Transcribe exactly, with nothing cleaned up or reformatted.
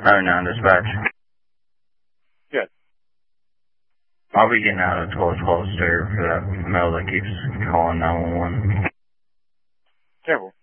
Oh, no, dispatch. Good. I'll be getting out of twelve twelve stereo for that male that keeps calling nine one one. Careful.